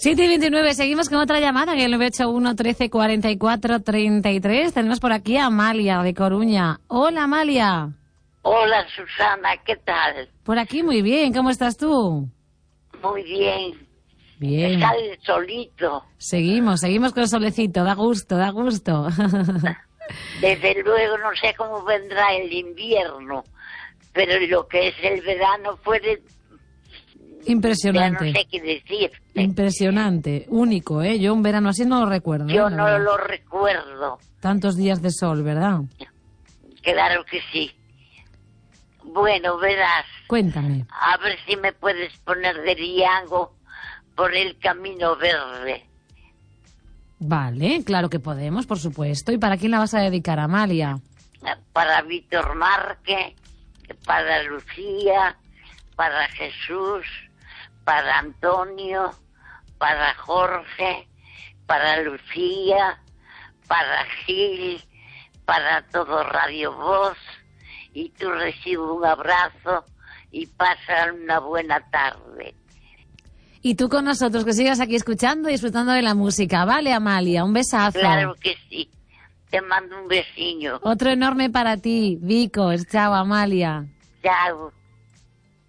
7:29, seguimos con otra llamada en el 981 13 44 33. Tenemos por aquí a Amalia de Coruña. Hola, Amalia. Hola, Susana, ¿qué tal? Por aquí muy bien, ¿cómo estás tú? Muy bien. Bien. Está el solito. Seguimos con el solecito, da gusto. Desde luego no sé cómo vendrá el invierno, pero lo que es el verano puede... Impresionante. Ya no sé qué decir. Impresionante, único, ¿eh? Yo un verano así no lo recuerdo. Yo no lo recuerdo. Tantos días de sol, ¿verdad? Claro que sí. Bueno, verás. Cuéntame. A ver si me puedes poner de Riango por el Camino Verde. Vale, claro que podemos, por supuesto. ¿Y para quién la vas a dedicar, Amalia? Para Víctor Márquez, para Lucía, para Jesús, para Antonio, para Jorge, para Lucía, para Gil, para todo Radio Voz. Y tú recibe un abrazo y pasa una buena tarde. Y tú con nosotros, que sigas aquí escuchando y disfrutando de la música. Vale, Amalia, un besazo. Claro que sí. Te mando un besiño. Otro enorme para ti, Vico. Chao, Amalia. Chao.